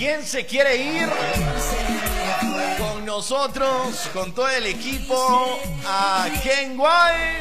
¿Quién se quiere ir con nosotros, con todo el equipo, a Kenway?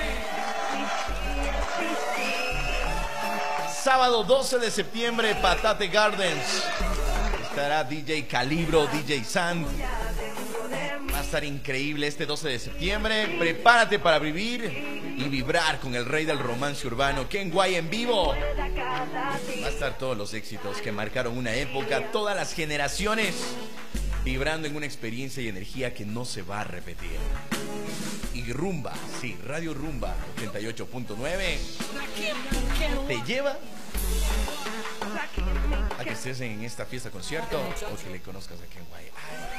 Sábado 12 de septiembre, Patate Gardens. Estará DJ Calibro, DJ Sand. Va a estar increíble este 12 de septiembre. Prepárate para vivir y vibrar con el rey del romance urbano, Kenway, en vivo. Va a estar todos los éxitos que marcaron una época, todas las generaciones, vibrando en una experiencia y energía que no se va a repetir. Y Rumba, sí, Radio Rumba 88.9 te lleva a que estés en esta fiesta concierto o que le conozcas a Kenway.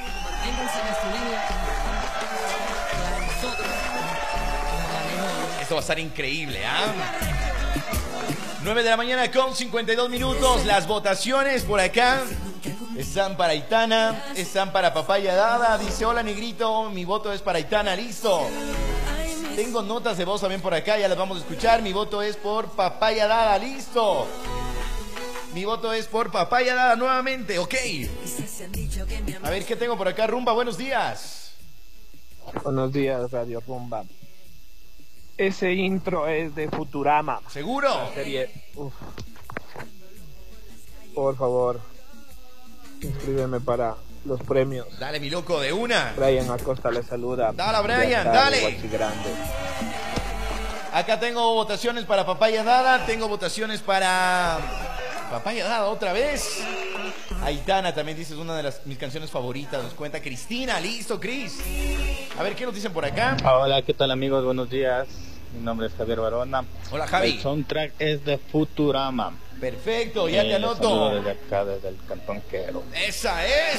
Esto va a estar increíble, ¿ah? 9 de la mañana con 52 minutos. Las votaciones por acá están para Aitana, están para Papaya Dada. Dice: hola negrito, mi voto es para Aitana. Listo. Tengo notas de voz también por acá, ya las vamos a escuchar. Mi voto es por Papaya Dada. Listo. Mi voto es por Papaya Dada nuevamente, ok. A ver, ¿qué tengo por acá? Rumba, buenos días. Buenos días, Radio Rumba. Ese intro es de Futurama. ¿Seguro? La serie. Uf. Por favor, inscríbeme para los premios. Dale, mi loco, de una. Brian Acosta le saluda. Dale, Brian, dale. Grande. Acá tengo votaciones para Papaya Dada. Tengo votaciones para Papaya Dada otra vez. Aitana también dice: es una de mis canciones favoritas. Nos cuenta Cristina. Listo, Cris. A ver, ¿qué nos dicen por acá? Hola, ¿qué tal amigos? Buenos días. Mi nombre es Javier Barona. Hola, Javi. El soundtrack es de Futurama. Perfecto, ya te anoto. Saludo desde acá, desde el Cantón Quero. ¡Esa es!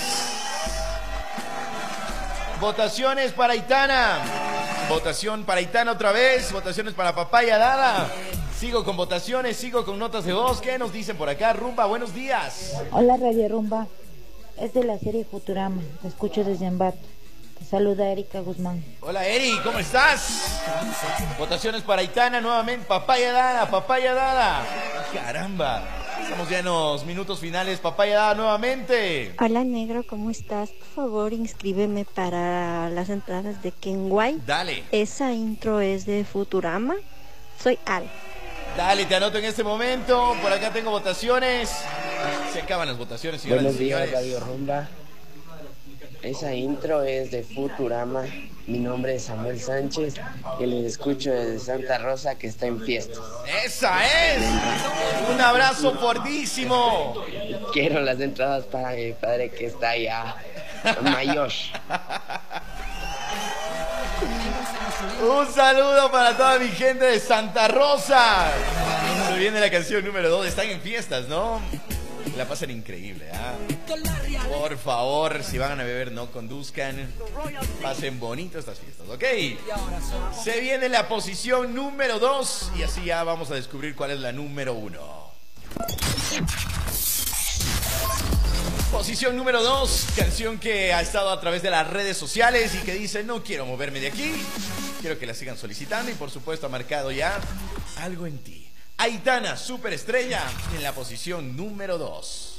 Votaciones para Aitana. Votación para Aitana otra vez. Votaciones para Papaya Dada. Sigo con votaciones, sigo con notas de voz. ¿Qué nos dicen por acá? Rumba, buenos días. Hola, Radio Rumba. Es de la serie Futurama. Te escucho desde Ambato. Te saluda Erika Guzmán. Hola, Eri, ¿cómo estás? Votaciones para Aitana nuevamente. Papaya Dada, Papaya Dada. Caramba. Estamos ya en los minutos finales. Papaya Dada nuevamente. Hola negro, ¿cómo estás? Por favor, inscríbeme para las entradas de Kenway. Dale. Esa intro es de Futurama. Soy Al. Dale, te anoto en este momento. Por acá tengo votaciones. Se acaban las votaciones, señoras Buenos y días, señores. Radio Rumba. Esa intro es de Futurama. Mi nombre es Samuel Sánchez y les escucho desde Santa Rosa, que está en fiestas. ¡Esa es! Un abrazo fortísimo. Quiero las entradas para mi padre que está allá, Mayosh. Un saludo para toda mi gente de Santa Rosa. Se viene la canción número 2. Están en fiestas, ¿no? La pasan increíble, ¿ah? Por favor, si van a beber, no conduzcan. Pasen bonito estas fiestas, ¿ok? Se viene la posición número 2 y así ya vamos a descubrir cuál es la número 1. Posición número 2, canción que ha estado a través de las redes sociales y que dice: no quiero moverme de aquí, quiero que la sigan solicitando, y por supuesto ha marcado ya Algo en ti. Aitana, superestrella, en la posición número 2.